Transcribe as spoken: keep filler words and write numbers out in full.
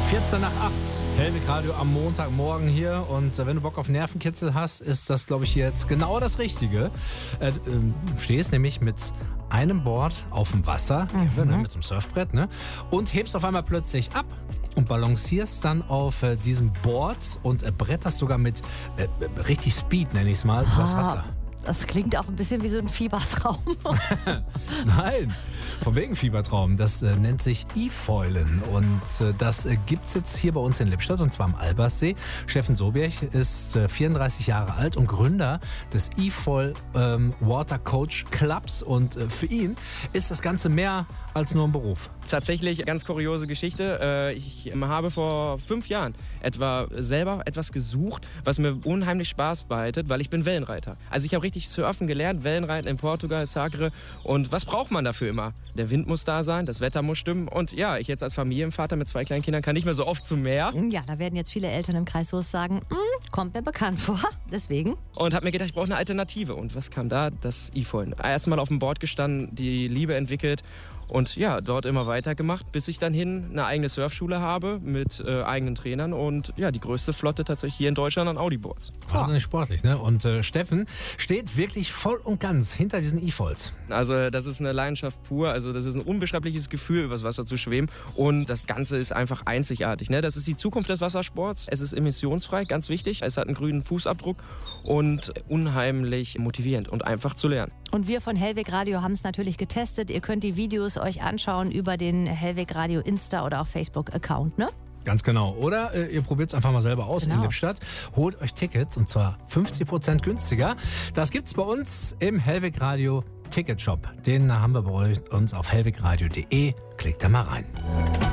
vierzehn nach acht, Hellwig Radio am Montagmorgen hier. Und wenn du Bock auf Nervenkitzel hast, ist das, glaube ich, jetzt genau das Richtige. Äh, du stehst nämlich mit einem Board auf dem Wasser, mhm. ne, mit so einem Surfbrett, ne, und hebst auf einmal plötzlich ab und balancierst dann auf äh, diesem Board und äh, bretterst sogar mit äh, richtig Speed, nenne ich es mal, übers Wasser. Das klingt auch ein bisschen wie so ein Fiebertraum. Nein, von wegen Fiebertraum. Das äh, nennt sich E-Foilen und äh, das äh, gibt es jetzt hier bei uns in Lippstadt und zwar am Alberssee. Steffen Sobiech ist äh, vierunddreißig Jahre alt und Gründer des E-Foil ähm, Water Coach Clubs und äh, für ihn ist das Ganze mehr als nur ein Beruf. Tatsächlich ganz kuriose Geschichte. Ich habe vor fünf Jahren etwa selber etwas gesucht, was mir unheimlich Spaß bereitet, weil ich bin Wellenreiter. Also ich habe richtig surfen gelernt, Wellenreiten in Portugal, Sagre. Und was braucht man dafür immer? Der Wind muss da sein, das Wetter muss stimmen. Und ja, ich jetzt als Familienvater mit zwei kleinen Kindern kann nicht mehr so oft zum Meer. Ja, da werden jetzt viele Eltern im Kreis Soest sagen, kommt mir bekannt vor, deswegen. Und habe mir gedacht, ich brauche eine Alternative. Und was kam da? Das E-Foilen. Erstmal auf dem Board gestanden, die Liebe entwickelt und ja, dort immer weitergemacht, bis ich dann hin eine eigene Surfschule habe mit äh, eigenen Trainern und ja, die größte Flotte tatsächlich hier in Deutschland an Audi-Boards. Wahnsinnig sportlich, ne? Und äh, Steffen steht wirklich voll und ganz hinter diesen E-Foils. Also das ist eine Leidenschaft pur, also das ist ein unbeschreibliches Gefühl, übers Wasser zu schweben und das Ganze ist einfach einzigartig, ne? Das ist die Zukunft des Wassersports, es ist emissionsfrei, ganz wichtig, es hat einen grünen Fußabdruck und unheimlich motivierend und einfach zu lernen. Und wir von Hellwig Radio haben es natürlich getestet. Ihr könnt die Videos euch anschauen über den Hellwig Radio Insta- oder auch Facebook-Account, ne? Ganz genau. Oder äh, ihr probiert es einfach mal selber aus, genau, in Lippstadt. Holt euch Tickets und zwar fünfzig Prozent günstiger. Das gibt's bei uns im Hellwig Radio Ticketshop. Den haben wir bei uns auf hellwigradio punkt de. Klickt da mal rein.